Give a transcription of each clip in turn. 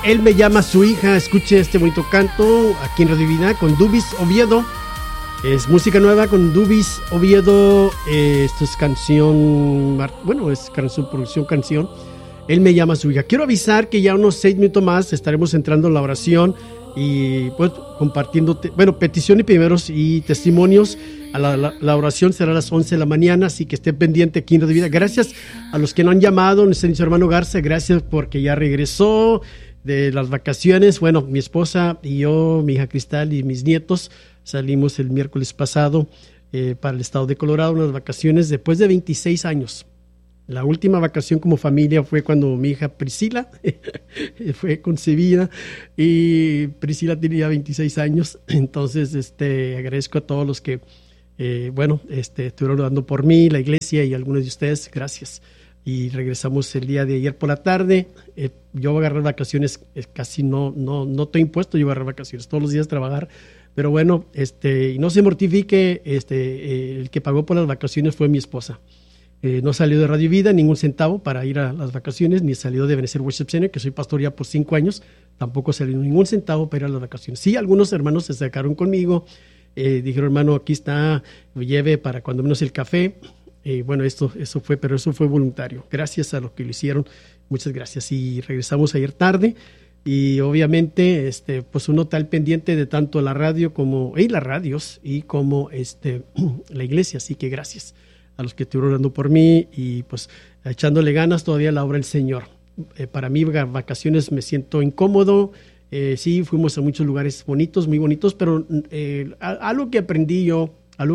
Él me llama su hija. Escuche este bonito canto aquí en Radio Vida con Dubis Oviedo. Es música nueva con Dubis Oviedo. Esto es canción, bueno, es producción canción. Él me llama su hija. Quiero avisar que ya unos 6 minutos más estaremos entrando en la oración y pues compartiendo, peticiones primeros y testimonios. La oración será a las 11 de la mañana, así que esté pendiente aquí en Radio Vida. Gracias a los que no han llamado, nuestro hermano Garza, gracias porque ya regresó de las vacaciones. Bueno, mi esposa y yo, mi hija Cristal y mis nietos salimos el miércoles pasado para el estado de Colorado, unas vacaciones después de 26 años. La última vacación como familia fue cuando mi hija Priscila fue concebida y Priscila tenía 26 años. Entonces, agradezco a todos los que, estuvieron orando por mí, la iglesia y algunos de ustedes. Gracias. Y regresamos el día de ayer por la tarde. Yo voy a agarrar vacaciones, casi no estoy impuesto, yo voy a agarrar vacaciones todos los días trabajar. Pero bueno, y no se mortifique, el que pagó por las vacaciones fue mi esposa. No salió de Radio Vida ningún centavo para ir a las vacaciones, ni salió de Ebenezer Worship Center, que soy pastor ya por 5 años, tampoco salió ningún centavo para ir a las vacaciones. Sí, algunos hermanos se acercaron conmigo, dijeron, hermano, aquí está, lleve para cuando menos el café. Bueno, eso fue voluntario. Gracias a los que lo hicieron, muchas gracias. Y regresamos ayer tarde y obviamente, pues uno está al pendiente de tanto la radio como las radios y como la iglesia, así que gracias a los que estuvieron orando por mí y pues echándole ganas todavía a la obra del Señor. Para mí, vacaciones me siento incómodo. Sí, fuimos a muchos lugares bonitos, muy bonitos, pero algo que aprendí yo,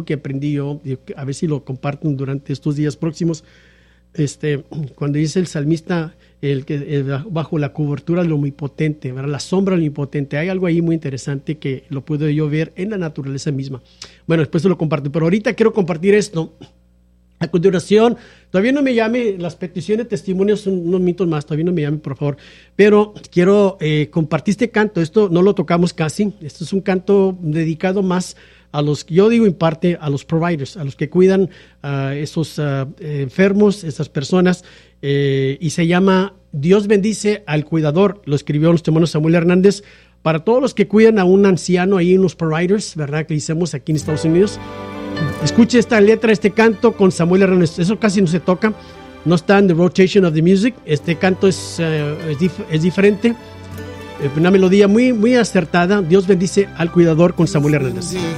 a ver si lo comparten durante estos días próximos, cuando dice el salmista, bajo la cobertura de lo omnipotente, ¿verdad? La sombra de lo omnipotente, hay algo ahí muy interesante que lo puedo yo ver en la naturaleza misma. Bueno, después se lo comparto, pero ahorita quiero compartir esto. A continuación, todavía no me llame, las peticiones, testimonios son unos minutos más, todavía no me llame, por favor, pero quiero compartir este canto. Esto no lo tocamos casi, esto es un canto dedicado más a los, yo digo en parte, a los providers, a los que cuidan a esos enfermos, esas personas, y se llama Dios bendice al cuidador. Lo escribió nuestro hermano Samuel Hernández. Para todos los que cuidan a un anciano ahí en los providers, ¿verdad? Que hicimos aquí en Estados Unidos. Escuche esta letra, este canto con Samuel Hernández. Eso casi no se toca, no está en the rotation of the music. Este canto es diferente, una melodía muy, muy acertada. Dios bendice al cuidador con Samuel Hernández.